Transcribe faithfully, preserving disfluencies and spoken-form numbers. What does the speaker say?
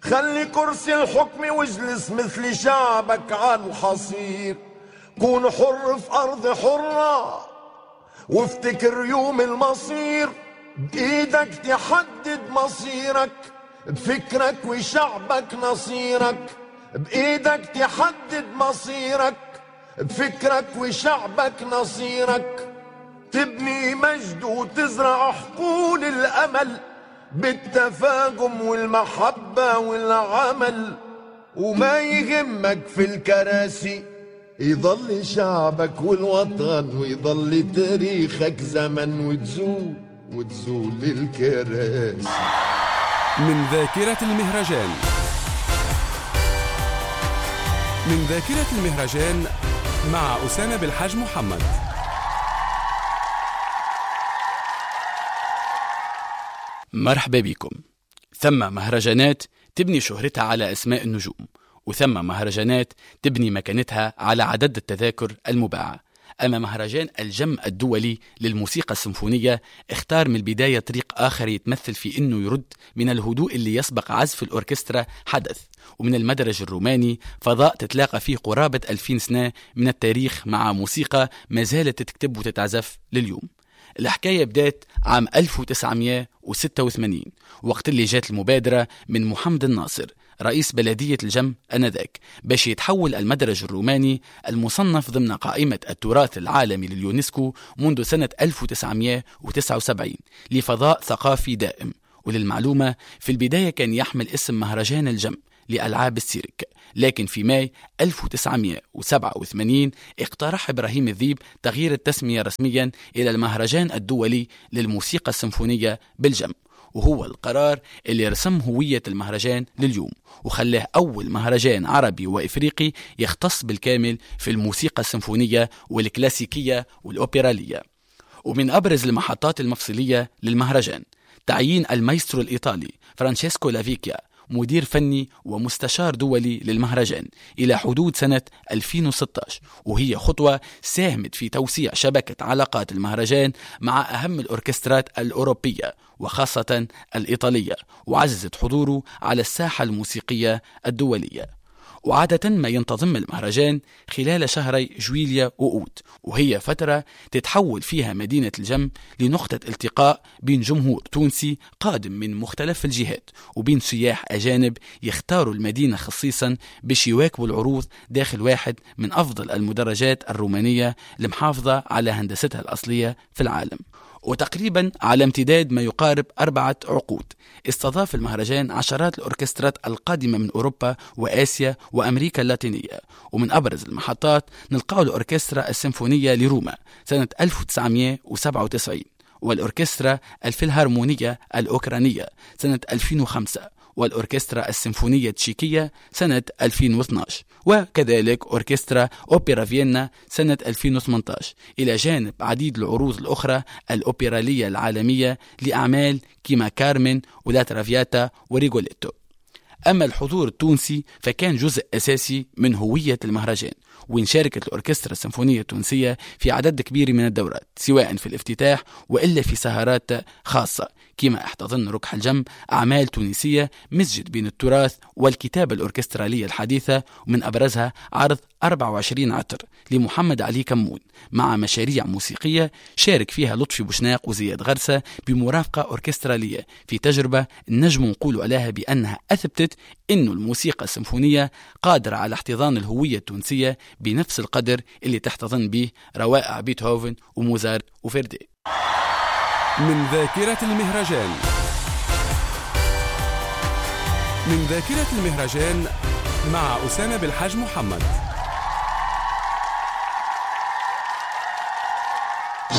خلي كرسي الحكم واجلس مثل شعبك على الحصير. كون حر في أرض حرة وافتكر يوم المصير. بإيدك تحدد مصيرك بفكرك وشعبك نصيرك. بإيدك تحدد مصيرك بفكرك وشعبك نصيرك. تبني مجد وتزرع حقول الأمل بالتفاهم والمحبة والعمل. وما يهمك في الكراسي، يضل شعبك والوطن ويضل تاريخك زمن وتزول وتزول الكراسي. من ذاكرة المهرجان من ذاكرة المهرجان مع أسامة بالحاج محمد. مرحبا بكم. ثم مهرجانات تبني شهرتها على أسماء النجوم، وثم مهرجانات تبني مكانتها على عدد التذاكر المباعة. أما مهرجان الجم الدولي للموسيقى السيمفونية اختار من البداية طريق آخر يتمثل في أنه يرد من الهدوء اللي يسبق عزف الأوركسترا حدث، ومن المدرج الروماني فضاء تتلاقى فيه قرابة ألفين سنة من التاريخ مع موسيقى ما زالت تكتب وتتعزف لليوم. الحكاية بدأت عام ألف وتسعمائة وستة وثمانين وقت اللي جات المبادرة من محمد الناصر رئيس بلدية الجم أنذاك باش يتحول المدرج الروماني المصنف ضمن قائمة التراث العالمي لليونسكو منذ سنة ألف وتسعمائة وتسعة وسبعين لفضاء ثقافي دائم. وللمعلومة في البداية كان يحمل اسم مهرجان الجم لألعاب السيرك، لكن في ماي ألف وتسعمائة وسبعة وثمانين اقترح إبراهيم الذيب تغيير التسمية رسميا إلى المهرجان الدولي للموسيقى السيمفونية بالجم، وهو القرار اللي رسم هوية المهرجان لليوم وخلاه أول مهرجان عربي وإفريقي يختص بالكامل في الموسيقى السيمفونية والكلاسيكية والأوبرالية. ومن أبرز المحطات المفصلية للمهرجان تعيين المايسترو الإيطالي فرانشيسكو لافيكيا مدير فني ومستشار دولي للمهرجان إلى حدود سنة ألفين وستة عشر، وهي خطوة ساهمت في توسيع شبكة علاقات المهرجان مع أهم الأوركسترات الأوروبية وخاصة الإيطالية، وعززت حضوره على الساحة الموسيقية الدولية. وعادة ما ينتظم المهرجان خلال شهري جويليا وأوت، وهي فترة تتحول فيها مدينة الجم لنقطة التقاء بين جمهور تونسي قادم من مختلف الجهات وبين سياح أجانب يختاروا المدينة خصيصا باش يواكبوا العروض داخل واحد من أفضل المدرجات الرومانية المحافظة على هندستها الأصلية في العالم. وتقريبا على امتداد ما يقارب أربعة عقود استضاف المهرجان عشرات الأوركسترات القادمة من أوروبا وآسيا وأمريكا اللاتينية. ومن أبرز المحطات نلقاو الأوركسترا السيمفونية لروما سنة ألف وتسعمائة وسبعة وتسعين، والأوركسترا الفيلهارمونية الأوكرانية سنة ألفين وخمسة، والأوركسترا السيمفونية التشيكية سنة ألفين واثني عشر، وكذلك أوركسترا أوبرا فيينا سنة ألفين وثمانية عشر، إلى جانب عديد العروض الأخرى الأوبرالية العالمية لأعمال كيما كارمن ولا ترافياتا وريغوليتو. أما الحضور التونسي فكان جزء أساسي من هوية المهرجان، وإن شاركت الأوركسترا السيمفونية التونسية في عدد كبير من الدورات سواء في الافتتاح وإلا في سهرات خاصة، كما احتضن ركح الجم أعمال تونسية مزجت بين التراث والكتابة الأوركسترالية الحديثة، ومن أبرزها عرض أربعة وعشرين عطر لمحمد علي كمون مع مشاريع موسيقية شارك فيها لطفي بوشناق وزياد غرسة بمرافقة أوركسترالية في تجربة نجم نقول عليها بأنها أثبتت أن الموسيقى السيمفونية قادرة على احتضان الهوية التونسية بنفس القدر اللي تحتضن به روائع بيتهوفن وموزارت وفيردي. من ذاكرة المهرجان من ذاكرة المهرجان مع أسامة بالحاج محمد.